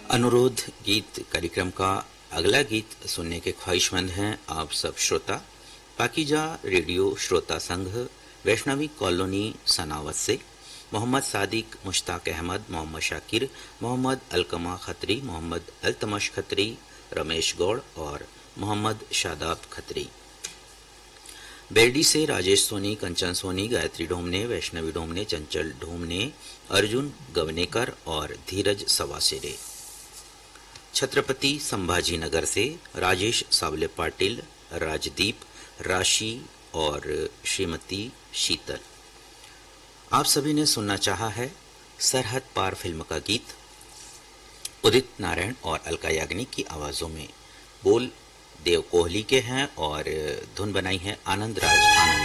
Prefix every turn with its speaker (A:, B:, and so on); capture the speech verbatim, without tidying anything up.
A: अनुरोध गीत कार्यक्रम का अगला गीत सुनने के ख्वाहिशमंद हैं आप सब श्रोता। पाकीजा रेडियो श्रोता संघ, वैष्णवी कॉलोनी सनावत से मोहम्मद सादिक, मुश्ताक अहमद, मोहम्मद शाकिर, मोहम्मद अलकमा खत्री, मोहम्मद अल्तमश खत्री, रमेश गौड़ और मोहम्मद शादाब खत्री। बेरडी से राजेश सोनी, कंचन सोनी, गायत्री ढोमने, वैष्णवी ढोमने, चंचल ढोमने, अर्जुन गवनेकर और धीरज सवासेरे। छत्रपति संभाजी नगर से राजेश सावले पाटिल, राजदीप, राशि और श्रीमती शीतल। आप सभी ने सुनना चाहा है सरहद पार फिल्म का गीत उदित नारायण और अलका याग्निक की आवाजों में। बोल देव कोहली के हैं और धुन बनाई है आनंद राज आनंद।